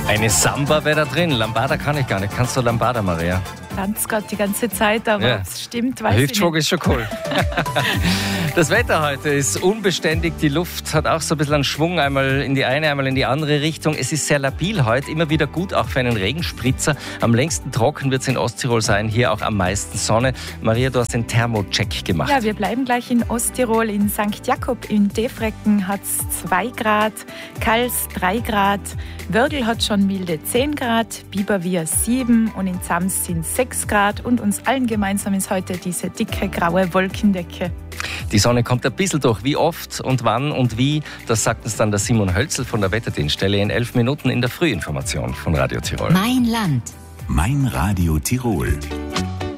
Eine Samba wäre da drin. Lambada kann ich gar nicht. Kannst du Lambada, Maria? Tanzt gerade die ganze Zeit, aber Ja. ob es stimmt, weiß ich Hüftschwung nicht. ist schon cool. Das Wetter heute ist unbeständig. Die Luft hat auch so ein bisschen einen Schwung, einmal in die eine, einmal in die andere Richtung. Es ist sehr labil heute, immer wieder gut, auch für einen Regenspritzer. Am längsten trocken wird es in Osttirol sein, hier auch am meisten Sonne. Maria, du hast den Thermocheck gemacht. Ja, wir bleiben gleich in Osttirol. In St. Jakob in Defrecken hat es 2 Grad, Kals 3 Grad, Wörgl hat schon milde 10 Grad, Biberwier 7 und in Zams sind 6 Grad. Und uns allen gemeinsam ist heute diese dicke graue Wolkendecke. Die Sonne kommt ein bisschen durch. Wie oft und wann und wie, das sagt uns dann der Simon Hölzel von der Wetterdienststelle in 11 Minuten in der Frühinformation von Radio Tirol. Mein Land. Mein Radio Tirol.